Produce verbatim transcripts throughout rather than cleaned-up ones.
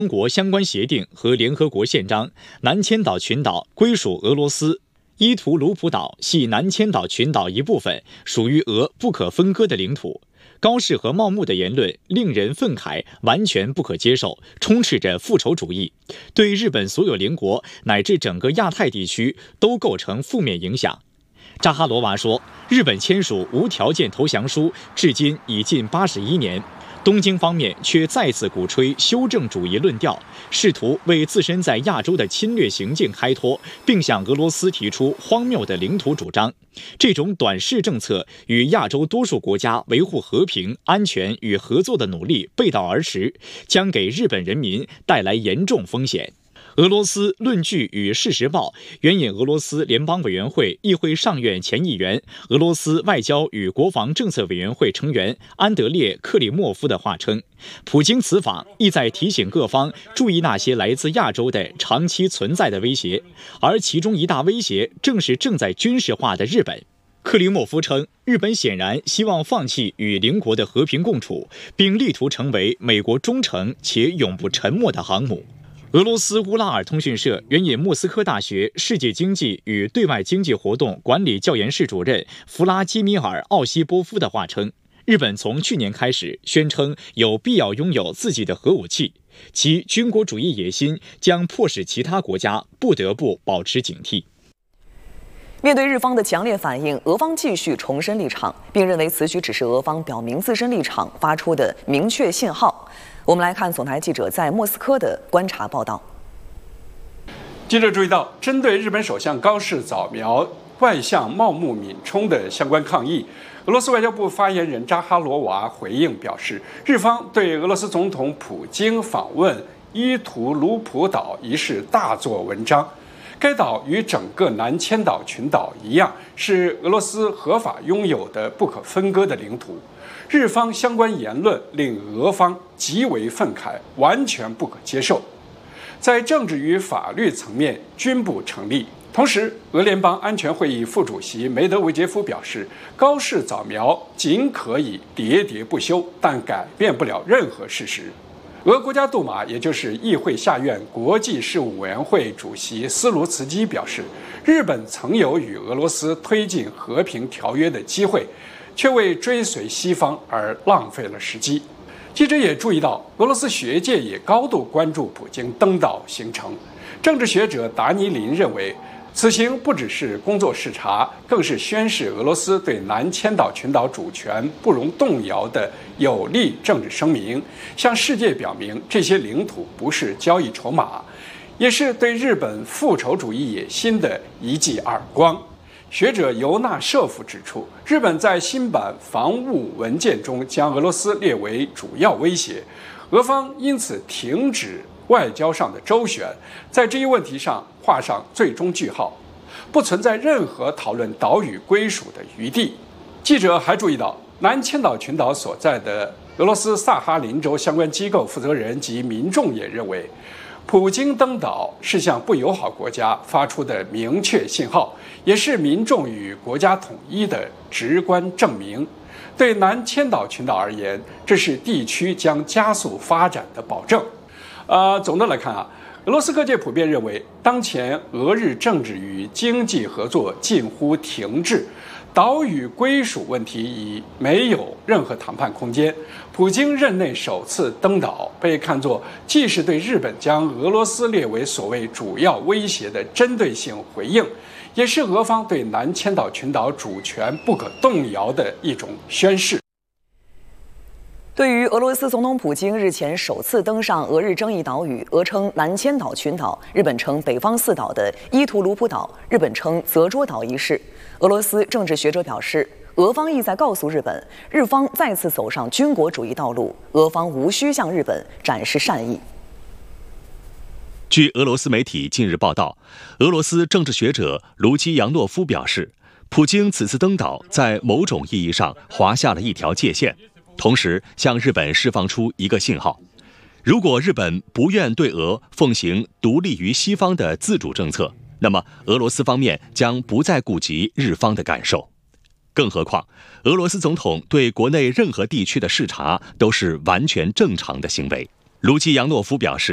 中国相关协定和联合国宪章，南千岛群岛归属俄罗斯。伊图鲁普岛系南千岛群岛一部分，属于俄不可分割的领土。高市和茂木的言论令人愤慨，完全不可接受，充斥着复仇主义，对日本所有邻国乃至整个亚太地区都构成负面影响。扎哈罗娃说，日本签署无条件投降书至今已近八十一年。东京方面却再次鼓吹修正主义论调，试图为自身在亚洲的侵略行径开脱，并向俄罗斯提出荒谬的领土主张。这种短视政策与亚洲多数国家维护和平、安全与合作的努力背道而驰，将给日本人民带来严重风险。俄罗斯论据与事实报援引俄罗斯联邦委员会议会上院前议员、俄罗斯外交与国防政策委员会成员安德烈·克里莫夫的话称，普京此访意在提醒各方注意那些来自亚洲的长期存在的威胁，而其中一大威胁正是正在军事化的日本。克里莫夫称，日本显然希望放弃与邻国的和平共处，并力图成为美国忠诚且永不沉没的航母。俄罗斯乌拉尔通讯社援引莫斯科大学世界经济与对外经济活动管理教研室主任弗拉基米尔·奥西波夫的话称，日本从去年开始宣称有必要拥有自己的核武器，其军国主义野心将迫使其他国家不得不保持警惕。 面对日方的强烈反应，俄方继续重申立场，并认为此举只是俄方表明自身立场发出的明确信号。我们来看总台记者在莫斯科的观察报道。 记者注意到，针对日本首相高市早苗外相茂木敏充的相关抗议，俄罗斯外交部发言人扎哈罗娃回应表示，日方对俄罗斯总统普京访问伊图鲁普岛一事大做文章。该岛与整个南千岛群岛一样，是俄罗斯合法拥有的不可分割的领土。日方相关言论令俄方极为愤慨，完全不可接受，在政治与法律层面均不成立。同时，俄联邦安全会议副主席梅德韦杰夫表示，高市早苗仅可以喋喋不休，但改变不了任何事实。俄国家杜马，也就是议会下院国际事务委员会主席斯卢茨基表示，日本曾有与俄罗斯推进和平条约的机会，却为追随西方而浪费了时机。记者也注意到，俄罗斯学界也高度关注普京登岛行程。政治学者达尼林认为，此行不只是工作视察，更是宣示俄罗斯对南千岛群岛主权不容动摇的有力政治声明，向世界表明这些领土不是交易筹码，也是对日本复仇主义野心的一记耳光。学者尤纳舍夫指出，日本在新版防务文件中将俄罗斯列为主要威胁，俄方因此停止外交上的周旋，在这一问题上画上最终句号，不存在任何讨论岛屿归属的余地。记者还注意到，南千岛群岛所在的俄罗斯萨哈林州相关机构负责人及民众也认为，普京登岛是向不友好国家发出的明确信号，也是民众与国家统一的直观证明。对南千岛群岛而言，这是地区将加速发展的保证。呃，总的来看啊，俄罗斯各界普遍认为，当前俄日政治与经济合作近乎停滞，岛屿归属问题已没有任何谈判空间。普京任内首次登岛，被看作既是对日本将俄罗斯列为所谓主要威胁的针对性回应，也是俄方对南千岛群岛主权不可动摇的一种宣示。 对于俄罗斯总统普京日前首次登上俄日争议岛屿，俄称南千岛群岛，日本称北方四岛的伊图鲁普岛，日本称泽捉岛一事，俄罗斯政治学者表示，俄方意在告诉日本，日方再次走上军国主义道路，俄方无需向日本展示善意。 据俄罗斯媒体近日报道，俄罗斯政治学者卢基扬诺夫表示，普京此次登岛在某种意义上划下了一条界限，同时向日本释放出一个信号：如果日本不愿对俄奉行独立于西方的自主政策，那么俄罗斯方面将不再顾及日方的感受。更何况，俄罗斯总统对国内任何地区的视察都是完全正常的行为。卢基扬诺夫表示，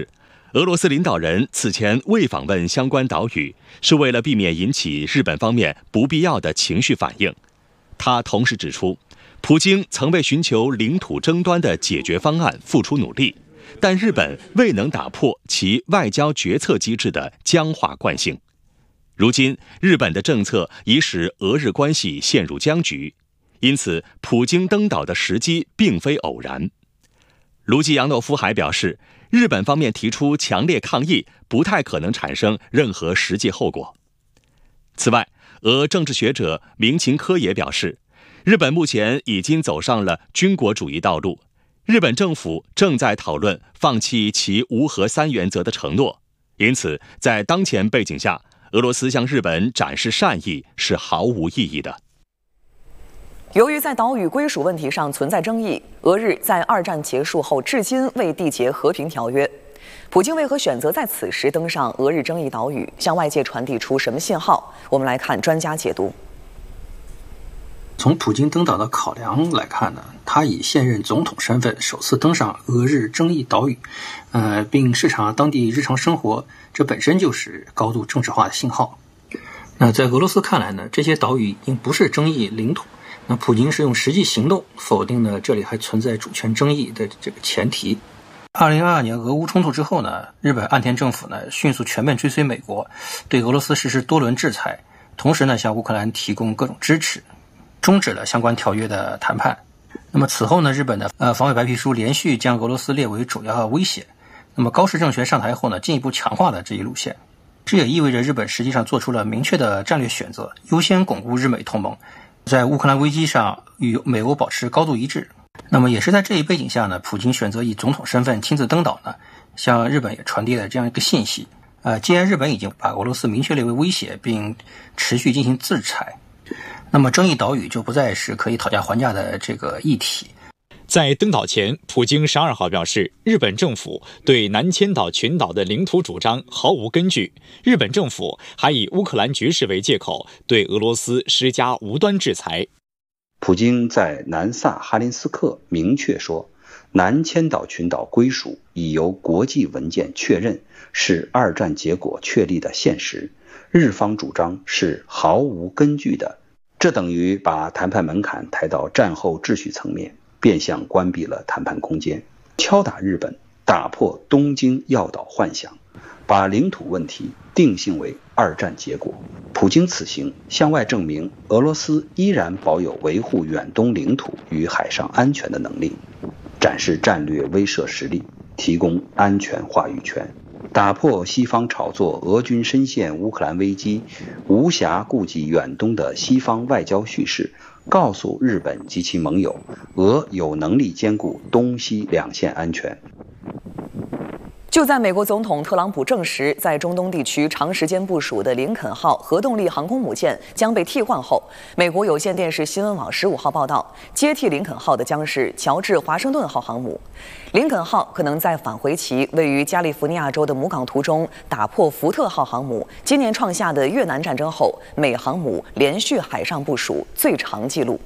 俄罗斯领导人此前未访问相关岛屿，是为了避免引起日本方面不必要的情绪反应。他同时指出，普京曾为寻求领土争端的解决方案付出努力，但日本未能打破其外交决策机制的僵化惯性。如今，日本的政策已使俄日关系陷入僵局，因此普京登岛的时机并非偶然。卢基扬诺夫还表示，日本方面提出强烈抗议，不太可能产生任何实际后果。此外，俄政治学者明琴科也表示，日本目前已经走上了军国主义道路，日本政府正在讨论放弃其无核三原则的承诺，因此在当前背景下，俄罗斯向日本展示善意是毫无意义的。 由于在岛屿归属问题上存在争议，俄日在二战结束后至今未缔结和平条约。普京为何选择在此时登上俄日争议岛屿，向外界传递出什么信号？我们来看专家解读。 从普京登岛的考量来看呢，他以现任总统身份首次登上俄日争议岛屿，呃，并视察当地日常生活，这本身就是高度政治化的信号。那在俄罗斯看来呢，这些岛屿已经不是争议领土。那普京是用实际行动否定了这里还存在主权争议的这个前提。二零二二年俄乌冲突之后呢，日本岸田政府呢迅速全面追随美国，对俄罗斯实施多轮制裁，同时呢向乌克兰提供各种支持，终止了相关条约的谈判。那么此后呢，日本的呃防卫白皮书连续将俄罗斯列为主要威胁。那么高市政权上台后呢，进一步强化了这一路线。这也意味着日本实际上做出了明确的战略选择，优先巩固日美同盟。在乌克兰危机上与美欧保持高度一致。那么也是在这一背景下呢，普京选择以总统身份亲自登岛呢，向日本也传递了这样一个信息。呃，既然日本已经把俄罗斯明确列为威胁，并持续进行制裁，那么争议岛屿就不再是可以讨价还价的这个议题。 在登岛前，普京十二号表示，日本政府对南千岛群岛的领土主张毫无根据。日本政府还以乌克兰局势为借口，对俄罗斯施加无端制裁。 普京在南萨哈林斯克明确说，南千岛群岛归属已由国际文件确认，是二战结果确立的现实，日方主张是毫无根据的。这等于把谈判门槛抬到战后秩序层面，变相关闭了谈判空间，敲打日本，打破东京要岛幻想，把领土问题定性为二战结果。普京此行向外证明，俄罗斯依然保有维护远东领土与海上安全的能力，展示战略威慑实力，提供安全话语权，打破西方炒作俄军深陷乌克兰危机，无暇顾及远东的西方外交叙事，告诉日本及其盟友，俄有能力兼顾东西两线安全。 就在美国总统特朗普证实在中东地区长时间部署的林肯号核动力航空母舰将被替换后，美国有线电视新闻网十五号报道，接替林肯号的将是乔治华盛顿号航母。林肯号可能在返回其位于加利福尼亚州的母港途中，打破福特号航母今年创下的越南战争后美航母连续海上部署最长纪录。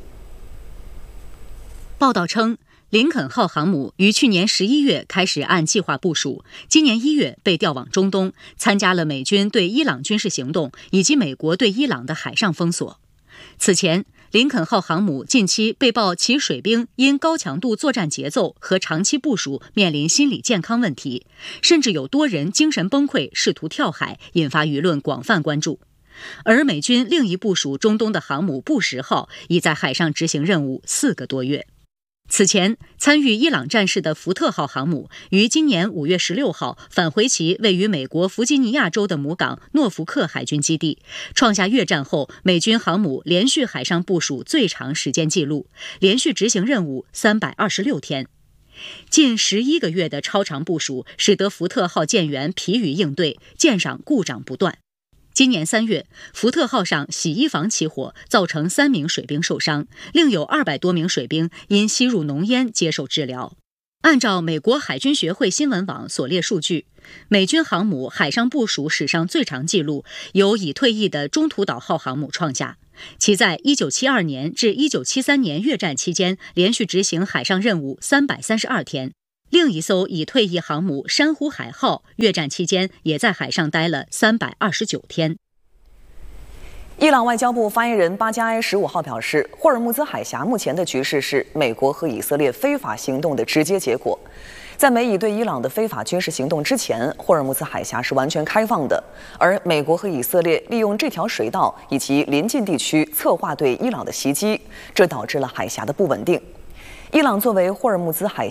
报道称，林肯号航母于去年十一月开始按计划部署，今年一月被调往中东，参加了美军对伊朗军事行动以及美国对伊朗的海上封锁。此前，林肯号航母近期被曝其水兵因高强度作战节奏和长期部署面临心理健康问题，甚至有多人精神崩溃，试图跳海，引发舆论广泛关注。而美军另一部署中东的航母布什号已在海上执行任务四个多月。此前，参与伊朗战事的福特号航母于今年五月十六号返回其位于美国弗吉尼亚州的母港诺福克海军基地，创下越战后美军航母连续海上部署最长时间纪录，连续执行任务三百二十六天。近十一个月的超长部署，使得福特号舰员疲于应对，舰上故障不断。今年三月，福特号上洗衣房起火，造成三名水兵受伤，另有二百多名水兵因吸入浓烟接受治疗。按照美国海军学会新闻网所列数据，美军航母海上部署史上最长纪录由已退役的中途岛号航母创下，其在一九七二年至一九七三年越战期间连续执行海上任务三百三十二天。 另一艘已退役航母珊瑚海号越战期间也在海上待了三百二十九天。 伊朗外交部发言人巴加埃十五号表示，霍尔木兹海峡目前的局势是美国和以色列非法行动的直接结果。在美以对伊朗的非法军事行动之前，霍尔木兹海峡是完全开放的，而美国和以色列利用这条水道以及邻近地区策划对伊朗的袭击，这导致了海峡的不稳定。伊朗作为霍尔木兹海